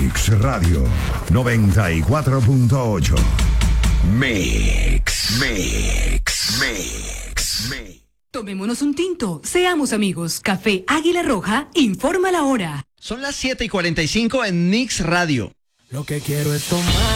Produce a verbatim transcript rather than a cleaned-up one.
Mix Radio noventa y cuatro punto ocho. Mix, Mix, Mix, Mix. Tomémonos un tinto, seamos amigos. Café Águila Roja informa la hora. Son las siete y cuarenta y cinco en Mix Radio. Lo que quiero es tomar